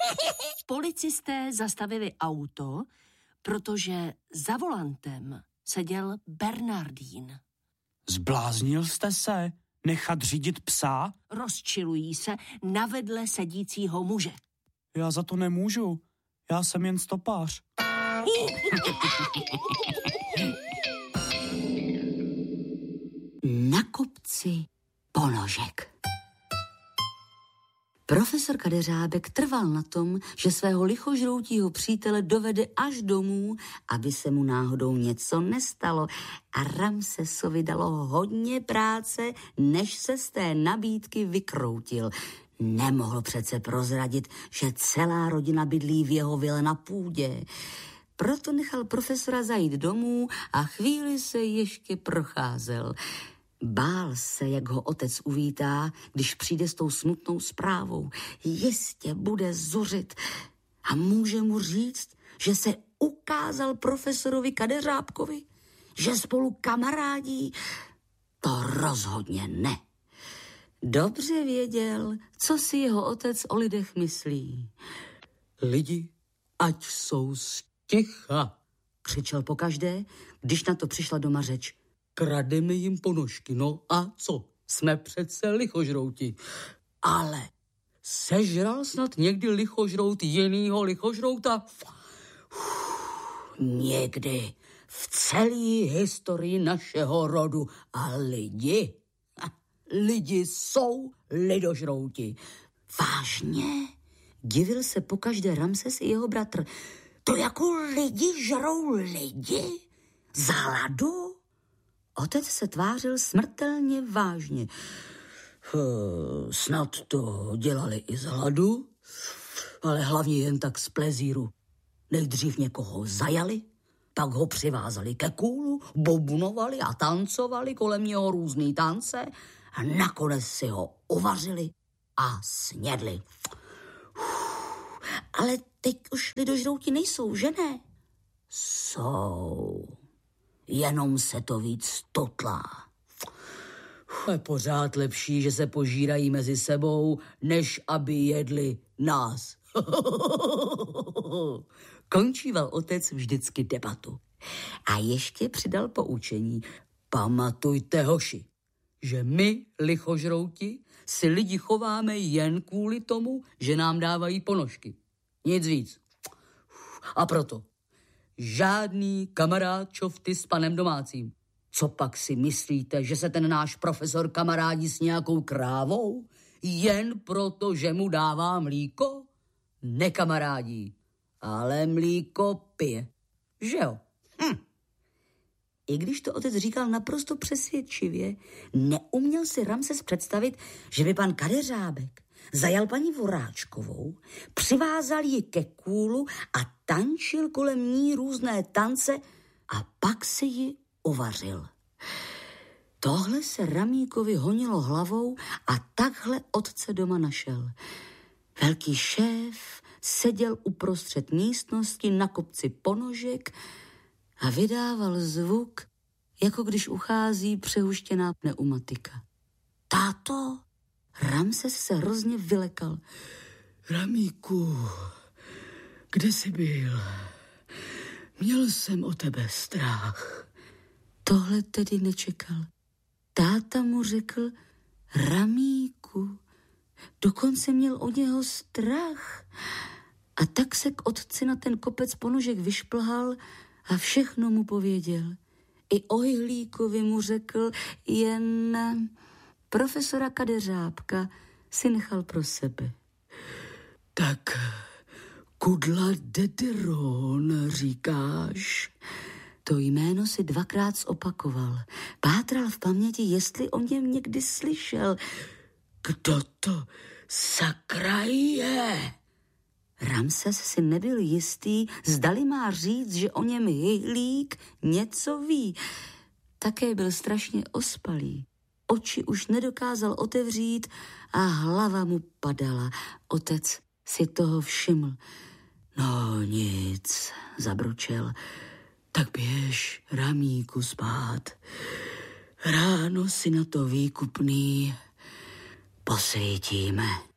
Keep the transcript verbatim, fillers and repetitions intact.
Policisté zastavili auto, protože za volantem seděl Bernardín. Zbláznil jste se? Nechat řídit psa? Rozčilují se na vedle sedícího muže. Já za to nemůžu. Já jsem jen stopář. Na kopci ponožek. Profesor Kadeřábek trval na tom, že svého lichožroutího přítele dovede až domů, aby se mu náhodou něco nestalo. A Ramsesovi dalo hodně práce, než se z té nabídky vykroutil. Nemohl přece prozradit, že celá rodina bydlí v jeho vile na půdě. Proto nechal profesora zajít domů a chvíli se ještě procházel. Bál se, jak ho otec uvítá, když přijde s tou smutnou zprávou. Jistě bude zuřit a může mu říct, že se ukázal profesorovi Kadeřábkovi, že spolu kamarádí. To rozhodně ne. Dobře věděl, co si jeho otec o lidech myslí. Lidi, ať jsou sticha, křičel pokaždé, když na to přišla doma řeč. Krademe jim ponožky, no a co? Jsme přece lichožrouti. Ale sežral snad někdy lichožrout jinýho lichožrouta? Uf, někdy v celé historii našeho rodu. A lidi, lidi jsou lidožrouti. Vážně? Divil se pokaždé Ramses i jeho bratr. To jako lidi žrou lidi? Za hladu? Otec se tvářil smrtelně vážně. Snad to dělali i z hladu, ale hlavně jen tak z plezíru. Nejdřív někoho zajali, pak ho přivázali ke kůlu, bobnovali a tancovali kolem něho různý tance a nakonec si ho uvařili a snědli. Ale teď už lidožrouti nejsou, že ne? Jsou. Jenom se to víc tutlá. Je pořád lepší, že se požírají mezi sebou, než aby jedli nás. Končíval otec vždycky debatu. A ještě přidal poučení. Pamatujte, hoši, že my, lichožrouti, si lidi chováme jen kvůli tomu, že nám dávají ponožky. Nic víc. A proto žádný kamarád čofty s panem domácím. Co pak si myslíte, že se ten náš profesor kamarádí s nějakou krávou? Jen proto, že mu dává mlíko? Nekamarádí, ale mlíko pije. Že jo? Hm. I když to otec říkal naprosto přesvědčivě, neuměl si Ramses představit, že by pan Kadeřábek zajal paní Voráčkovou, přivázal ji ke kůlu a tančil kolem ní různé tance a pak se ji uvařil. Tohle se Ramíkovi honilo hlavou a takhle otce doma našel. Velký šéf seděl uprostřed místnosti na kopci ponožek a vydával zvuk, jako když uchází přehuštěná pneumatika. Táto? Ramses se hrozně vylekal. Ramíku, kde jsi byl? Měl jsem o tebe strach. Tohle tedy nečekal. Táta mu řekl, Ramíku, dokonce měl od něho strach. A tak se k otci na ten kopec ponožek vyšplhal a všechno mu pověděl. I o Hyhlíkovi mu řekl, jen profesora Kadeřábka si nechal pro sebe. Tak Kudla Dederon, říkáš? To jméno si dvakrát zopakoval. Pátral v paměti, jestli o něm někdy slyšel. Kdo to sakra je? Ramses si nebyl jistý, zdali má říct, že o něm Hyhlík něco ví. Také byl strašně ospalý. Oči už nedokázal otevřít a hlava mu padala. Otec si toho všiml. No nic, zabručel. Tak běž, Ramíku, spát. Ráno si na to výkupný posvítíme.